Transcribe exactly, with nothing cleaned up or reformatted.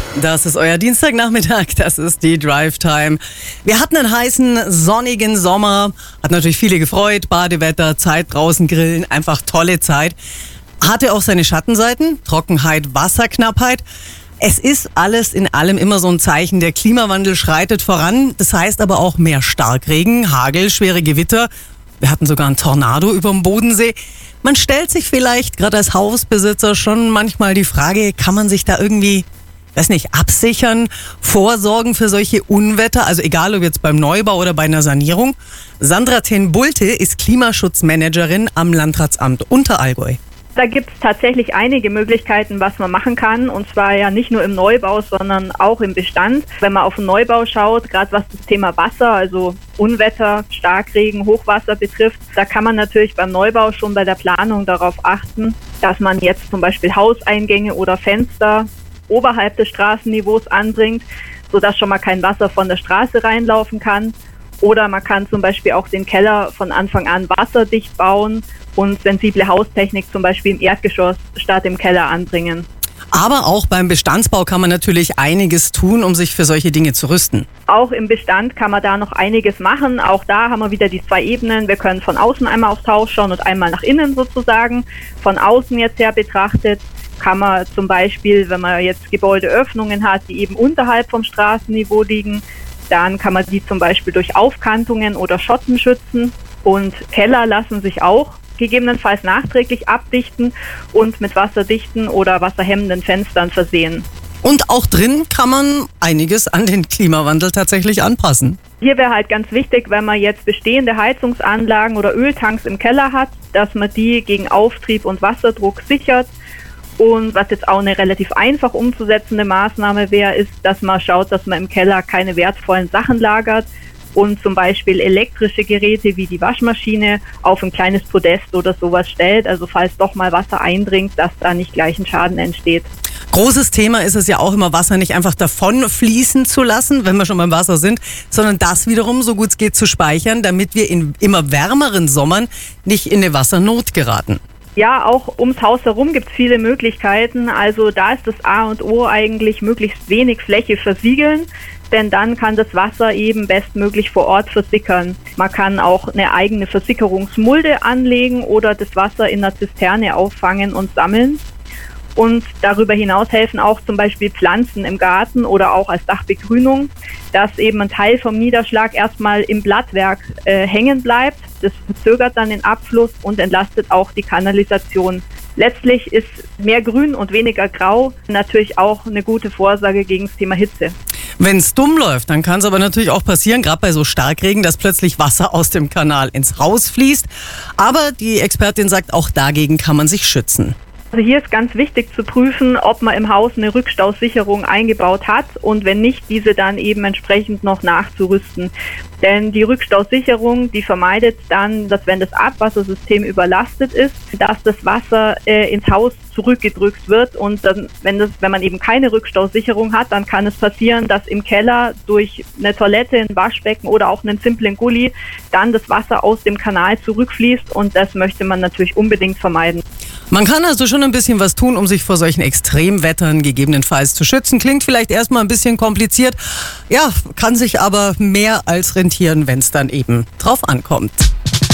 Das ist euer Dienstagnachmittag, das ist die Drive Time. Wir hatten einen heißen, sonnigen Sommer, hat natürlich viele gefreut, Badewetter, Zeit draußen grillen, einfach tolle Zeit. Hatte auch seine Schattenseiten, Trockenheit, Wasserknappheit. Es ist alles in allem immer so ein Zeichen, der Klimawandel schreitet voran. Das heißt aber auch mehr Starkregen, Hagel, schwere Gewitter. Wir hatten sogar einen Tornado über dem Bodensee. Man stellt sich vielleicht gerade als Hausbesitzer schon manchmal die Frage, kann man sich da irgendwie, weiß nicht, absichern, vorsorgen für solche Unwetter, also egal ob jetzt beim Neubau oder bei einer Sanierung. Sandra Ten-Bulte ist Klimaschutzmanagerin am Landratsamt Unterallgäu. Da gibt es tatsächlich einige Möglichkeiten, was man machen kann, und zwar ja nicht nur im Neubau, sondern auch im Bestand. Wenn man auf den Neubau schaut, gerade was das Thema Wasser, also Unwetter, Starkregen, Hochwasser betrifft, da kann man natürlich beim Neubau schon bei der Planung darauf achten, dass man jetzt zum Beispiel Hauseingänge oder Fenster oberhalb des Straßenniveaus anbringt, sodass schon mal kein Wasser von der Straße reinlaufen kann. Oder man kann zum Beispiel auch den Keller von Anfang an wasserdicht bauen und sensible Haustechnik zum Beispiel im Erdgeschoss statt im Keller anbringen. Aber auch beim Bestandsbau kann man natürlich einiges tun, um sich für solche Dinge zu rüsten. Auch im Bestand kann man da noch einiges machen. Auch da haben wir wieder die zwei Ebenen. Wir können von außen einmal aufs Haus schauen und einmal nach innen sozusagen. Von außen jetzt her betrachtet kann man zum Beispiel, wenn man jetzt Gebäudeöffnungen hat, die eben unterhalb vom Straßenniveau liegen, dann kann man die zum Beispiel durch Aufkantungen oder Schotten schützen. Und Keller lassen sich auch gegebenenfalls nachträglich abdichten und mit wasserdichten oder wasserhemmenden Fenstern versehen. Und auch drin kann man einiges an den Klimawandel tatsächlich anpassen. Hier wäre halt ganz wichtig, wenn man jetzt bestehende Heizungsanlagen oder Öltanks im Keller hat, dass man die gegen Auftrieb und Wasserdruck sichert. Und was jetzt auch eine relativ einfach umzusetzende Maßnahme wäre, ist, dass man schaut, dass man im Keller keine wertvollen Sachen lagert und zum Beispiel elektrische Geräte wie die Waschmaschine auf ein kleines Podest oder sowas stellt. Also falls doch mal Wasser eindringt, dass da nicht gleich ein Schaden entsteht. Großes Thema ist es ja auch immer, Wasser nicht einfach davon fließen zu lassen, wenn wir schon beim Wasser sind, sondern das wiederum, so gut es geht, zu speichern, damit wir in immer wärmeren Sommern nicht in eine Wassernot geraten. Ja, auch ums Haus herum gibt es viele Möglichkeiten. Also da ist das A und O eigentlich möglichst wenig Fläche versiegeln, denn dann kann das Wasser eben bestmöglich vor Ort versickern. Man kann auch eine eigene Versickerungsmulde anlegen oder das Wasser in einer Zisterne auffangen und sammeln. Und darüber hinaus helfen auch zum Beispiel Pflanzen im Garten oder auch als Dachbegrünung, dass eben ein Teil vom Niederschlag erstmal im Blattwerk äh, hängen bleibt. Das verzögert dann den Abfluss und entlastet auch die Kanalisation. Letztlich ist mehr Grün und weniger Grau natürlich auch eine gute Vorsage gegen das Thema Hitze. Wenn es dumm läuft, dann kann es aber natürlich auch passieren, gerade bei so Starkregen, dass plötzlich Wasser aus dem Kanal ins Haus fließt. Aber die Expertin sagt, auch dagegen kann man sich schützen. Also hier ist ganz wichtig zu prüfen, ob man im Haus eine Rückstausicherung eingebaut hat und wenn nicht, diese dann eben entsprechend noch nachzurüsten. Denn die Rückstausicherung, die vermeidet dann, dass wenn das Abwassersystem überlastet ist, dass das Wasser äh, ins Haus zurückgedrückt wird und dann, wenn das, wenn man eben keine Rückstausicherung hat, dann kann es passieren, dass im Keller durch eine Toilette, ein Waschbecken oder auch einen simplen Gully dann das Wasser aus dem Kanal zurückfließt und das möchte man natürlich unbedingt vermeiden. Man kann also schon ein bisschen was tun, um sich vor solchen Extremwettern gegebenenfalls zu schützen. Klingt vielleicht erstmal ein bisschen kompliziert, ja, kann sich aber mehr als rentieren, wenn es dann eben drauf ankommt.